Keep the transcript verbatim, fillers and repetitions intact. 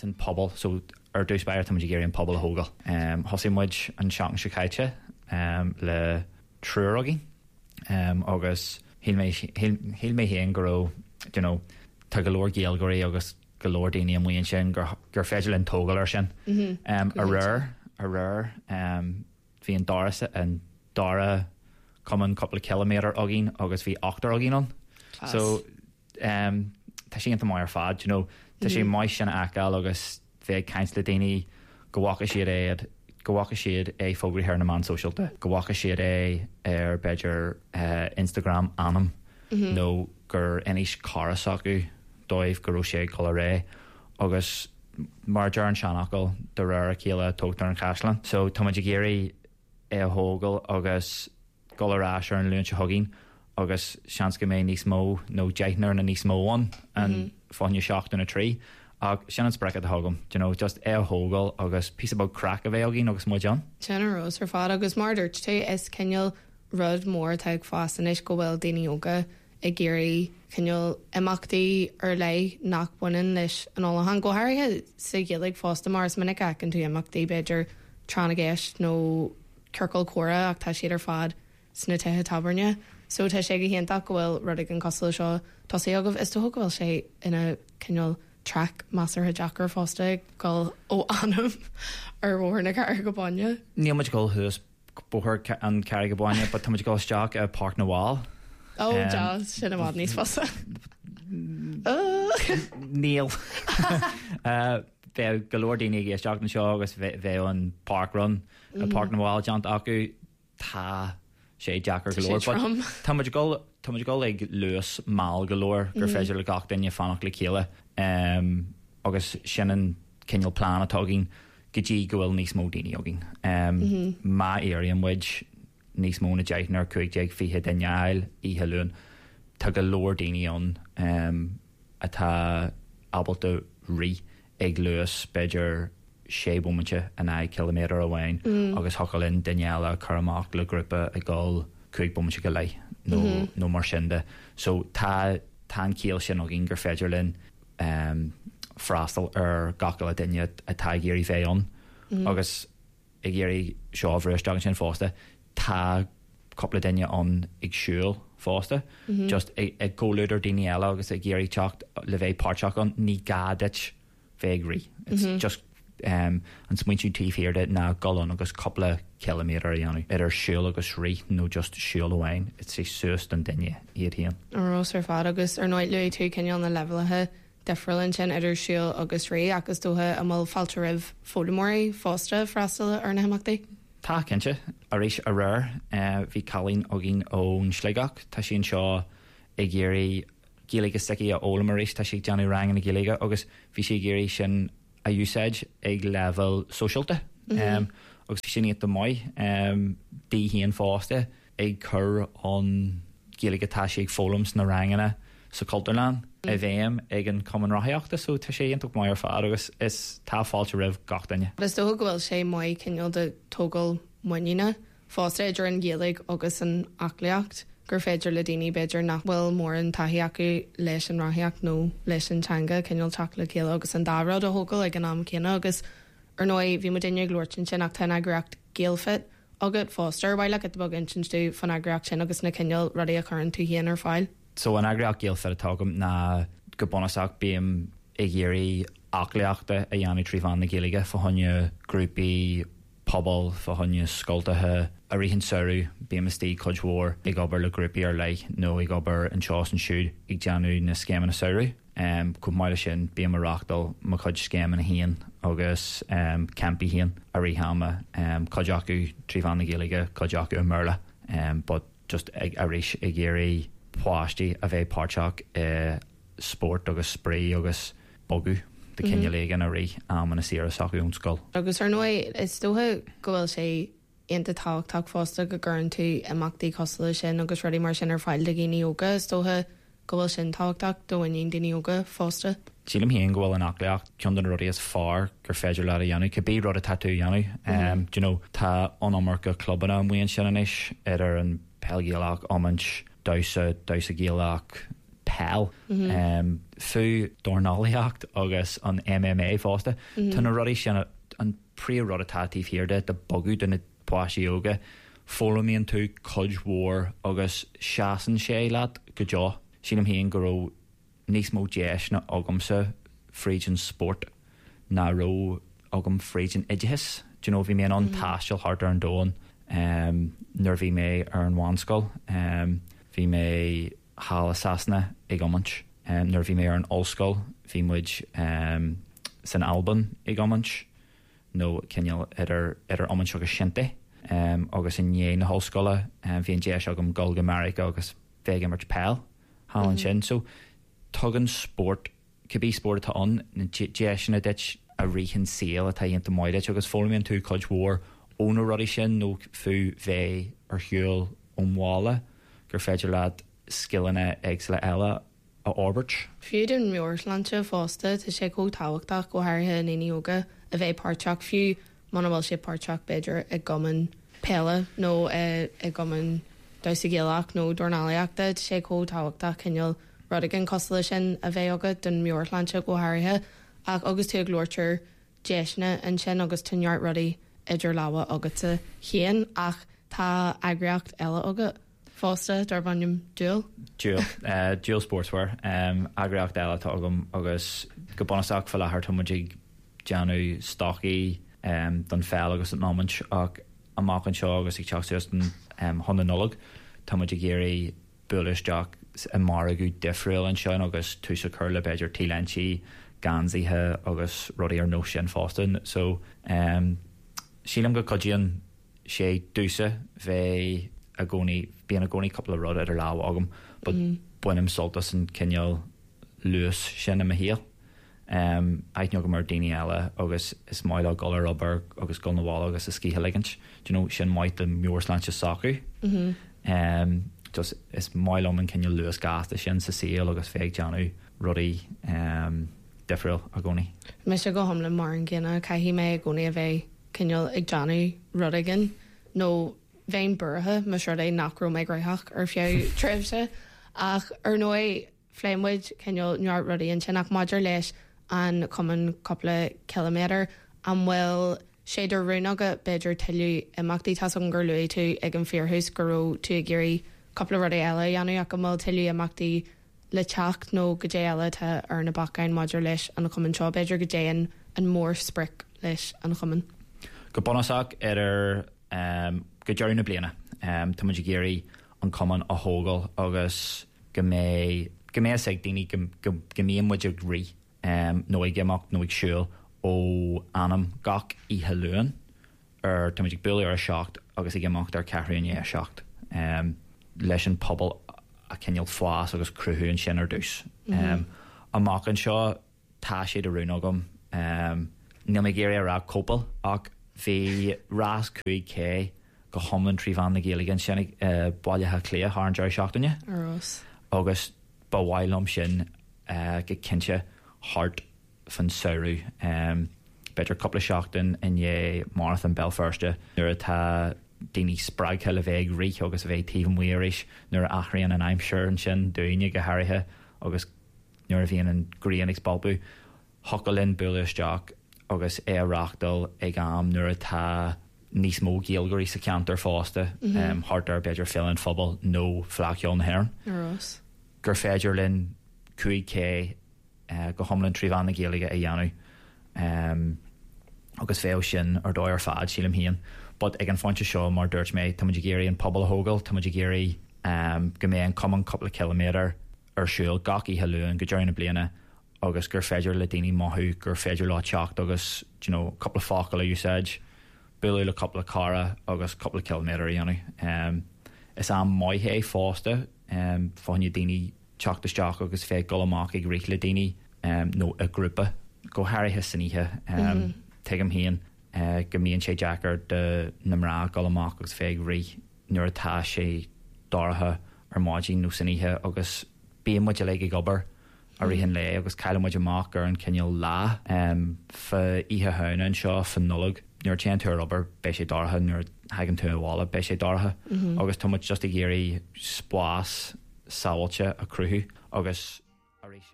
an pobl so ar dús beir tam géirí an pobl a hógal um, hosí muid an seach se caiite um, le trúragin um, agus híl mé héan goró you know, tá golóir géal goí agus golóir daoine am líon sin gur, gur féidir an tógal ar sin mm-hmm. um, a rur a rur um, hí an dáras an dára cuman couple of kilometer agin agus hí achtar agin an so um, tá sé an mai ar fad you know, tá sé mai sin acal agus bheith caint le daoine gohacha siad é gohacha siad é fógraí ar na man socialte gohacha siad é ar beidir uh, Instagram anam mm-hmm. nó gur inis caras acu dóibh go sé chola ré agus mar dear an seanachil de rá a chéile tótar an Caisleán so táidir géirí é a hógal agus golarás ar an lúnse hogin agus seans go mé níos mó nó deithnar na níos móin an mm-hmm. fáinne seachtain na trí ag sean sprecad a hagam you know, just é a hógal agus pí about crack a bheith agin agus mó John Generous ar fád agus marúirt té is ceneal rud mór teag fásan is go bhfuil daoine óga i ggéirí ceneal imachtaí ar lei nach buinean leis an ála hang go háirithe sa ghiaigh fásta mars minic ag an tú imachtaí beidir tránna gceist nó circail cuara ach tá siad ar fad sna tuthe tabarne so tá sé go héanta go bhfuil rudig an cosla seo tá sé agah is tó go bhfuil sé ina ceneal track master a Jackar fásta gáil ó anam ar bhór na car go baine Níl muid gáil thuas bóthir an car go baine but tá muid gáil isteach a Park na Bháil ó jazz sin amad níos fása Níl bheith golóir daoine isteach na seo agus bheith an Park Run a Park na Bháil John acu tá sé Jackar golóir tá muid gáil tá muid gáil ag luas máil golóir gur féidir le gach daine fannach le chéile um, agus sin an cineal plán atágin gotí go bhfuil níos mó daoine agin um, mm-hmm. má éirí an muid níos mó na deithnar chuig deag fiche daneáil ihe lún tá go lór daoine an um, atá abalta rí ag luas beidir sé bumante a nine kilometer amháin mm. agus hochalinn daneála churamach le grúpa a gáil chuig bumante go lei nó mm-hmm. nó mar sinnde so tá tá cíal sin agin gur féidir linn um, frastal ar gacail a daine atá géirí fé an mm. agus i géirí seo bhris dagan sin fásta tá coppla daine an ag siúil fásta mm-hmm. just ag, ag ggóúidir daine eile agus ag géirí teacht le bheith páteach an ní gadit féagrí it's mm-hmm. just um, an smuintú tííhéirde na galan agus coppla kilometer dhéanú idir siúil agus rí nó just siúil amháin it's sé suast an daine iad hían Arrós ar fad agus ar náid le tú cean na levelathe defriúlann sin idir siúil agus ré agus dóthe am mó fáilte raibh fólamóí fásta freistal ar na haachtaí Tá cinnte a rééis a rur bhí chalín a gin ón sléigeach tá sin seo i ggéirí géalaige stici a ólammaréis tá si deanú rang na géalaige agus bhí sé géirí sin a úsáid ag level socialte mm-hmm. um, agus bhí sin iad do maiid um, dí híon fásta ag chur an géalaige tá sé ag fólums na rangana sa Cultarland mm. a bhéim ag an common rathaíochta so tá sé ionach mai ar fad agus is tá fáilte raibh gach daine. Is dó go bhfuil sé mai cinneal de tógal muine fásta idir an géalaigh agus an aclaíocht gur féidir le daoine beidir nach bhfuil mór an taithí acu leis an rathaíocht nó leis an teanga cinneal teach le chéile agus an dárád a thógal ag an am chéine agus ar nói bhí mu daine glúirtin sin ach tainna agracht géalfit agad fásta bhaile go bag intinú fan agracht sin agus na cinneal rudí a chuann tú híon ar fáil. So an agraach géalfit atágam na go bonasach bíam i ggéirí aclaíochta a dhéanú tríomhán na géalaige fáinne grúpaí pobl fáinne scoiltathe a rihann saoú bíam istí chudhór ag obair le grúpaí ar lei nó ag obair an seás an siúd ag deanú na scéman na saoú um, go maiile sin bíam arachtal má chud scéman na híon agus um, campi híon a rihama um, chuid acu tríomhán na géalaige chuid acu a murla um, but just ag a rééis i ggéirí pláistí a bheith páteach uh, sport agus spré agus bogu de cinenne légan a rí am an na siar saún sscoil. Agus ar nói is dóthe go bhfuil sé inta táach tá fásta go gurn tú amachtaí cosla sin agus ruí mar sin ar fáil de géine óga is dóthe go bhfuil sin táhachtach dohaíon daine óga fásta. Sílam híon go bhfuil an aclaíocht cean den ruí is far gur féidir le a dhéanú go bí rud a tatú dhéanú um, you know, tá anamar go clubbanna muon sin inis idir an pelgéalaach amint Dausa, dausa géalaach pell um, fu dornaliacht agus an M M A fásta tan rudí sin an pre-rotatív here de de bugú den páisi yoga fólamíon tú cudge war agus seasan sé lad go jaw sínam híon go ró níos mó déis na agamsa frígin sport na ró agam frígin idihis do you know bhí mé an táisiil hartar an dóin um, nuair bhí mé ar an bhánscoil um, bhí mé hála sasna ag amant um, nuair bhí mé ar an olscoil bhí muid um, san Alban ag amant nó ceal idir idir amant agus sinnte um, agus in dhé na hallscoile um, bhí an déis agam Golga America agus bheith mar pell hálan sin so tugan sport cibí sport tá an na déisina dit a rihan síl a taíonnta maiide agus fólamíonn tú cudge war óna rudí sin nó fu bheith ar hiúil ómhála gur féidir leat skillanna ag le eile a orbert. Fiú den Muirlandse fásta tá sé go táhachtach go háirthe in yoga a bheith páirteach fiú mana bhfuil sé páirteach beidir ag goman pelle nó ag goman dosa géalaach nó dornálaíachta sé có táhachtach cinneal rudigan cosla sin a bheith agad den Muirlandse go háirthe ach agus tú glóirtear déisna an sin agus tunneart rudí idir láha agatsa chéan ach tá agriocht eile agad fásta dar bhainnim dúil? Dúil, uh, dúil sportswear um, agriocht eile tá agam agus go bonach fel lethir tumaigh deanú stochaí um, don fel agus an námant ach amachchan seo agus ag teachtas an um, honna nolog tumaigh géirí bulisteach a mar agu difriúil an sean agus tú sa curla beidir tílentí gansaithe agus rudí ar nó sin fástan so um, sílam go codíon sé dúsa bheith a gcónaí bíon a gcónaí couple of rud idir lá agam but mm. buinem soltas an cinneal luas sin am a híal um, aithne go mar daine eile agus is maile go rubber agus go na bháil agus is scíthe ligint you know, sin maith de Muirlandse sacu mm-hmm. um, just is maile am an cinneal luas gáasta sin sa síl agus féag deanú rudí um, difriúil a gcónaí. Me se go hamla mar an gcinna caihí mé a gcónaí a bheith cinneal ag deanú rudigan nó bhéin burtha me seo é nachró méid greithach ar fiú tribhse ach ar nó fléimmuid cinneal neart rudí an sinach maidir leis an cuman coppla kilometr an bhfuil séidir runnaga beidir tiú imachtaí tas an gur luí tú ag an fearhús goró tú a géirí coppla rudí eile dhéanú ach go mó tiú imachtaí le teach nó go dé eile tá ar na bacáin maidir leis an cuman seo beidir go déan an mór spric leis an chuman. Go bonach idir um, go dearú na bliana um, tá muidir géirí an cuman a hógal agus go mé go mé ag daoine go míon muidir rí um, nó ag gemach nó ag siúil ó anam gach ihe luúin ar tá muidir buí ar a seacht agus ag gemach ar ceithríon é a seacht um, leis an pobl a cinneal fáas agus cruthún sin ar dús. Mm-hmm. Um, amach an seo tá sé de rún agam um, ní mé géirí ar a cópal ach bhí rás cuaig cé go homlan trí bhan na géalagan sinnig uh, báilethe clia th an deir seachtaine agus ba bhhailm sin uh, go cinnte hart fan saoú um, beidir coppla seachtain in dhé marathon Belfirste nuair atá daoine sppraig heile bheith rí agus bheith tíomh muiréis nuair achraíonn an aimseir an sin dúine go háirithe agus nuair a bhíon an gríananig balbú thocailinn bulisteach agus éreachtal ag am nuair atá níos mó géalgurí sa ceantar fásta mm-hmm. um, hartar beidir fill an phobal nó flaiciún na hhéireann. Gur féidir linn cuaig cé uh, go thomlann trí bhana géalaige a dhéanú um, agus féil sin ar dóir fad sílam híon but ag an fáinte seo mar dúirt méid tá muidir géirí an pobal a hógal tá muidir géirí um, go mé an cuman couple of kilometr ar siúil gach í heúin go dearna bliana agus gur féidir le daoine maithú gur féidir lá teacht agus you know, couple of fácail a úsáid buú le couple of cara agus couple of kilometr dhéanú um, is an maithé fásta um, fáinne daoine teachtasteach agus fé go amach ag rí le daoine um, nó a grúpa go háirithe saníthe um, mm-hmm. teigem híon uh, go míonn sé Jackar de namrá go amach agus fé rí nuair atá sé dáirithe ar máidí nó saníthe agus bíon muide le ag gobar a rihan le agus caiile muid amach ar an cinneal lá um, fa ihe hauna an seo fan nolog nuair tean tú obair bei sé dáirithe nuair hagann tú bhála bei sé dáirithe mm-hmm. agus tá muid just a géirí spás sáilte a cruthú agus